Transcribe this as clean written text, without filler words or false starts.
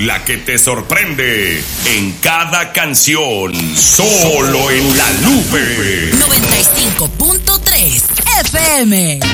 la que te sorprende en cada canción. Solo en La Nube 95.3 FM.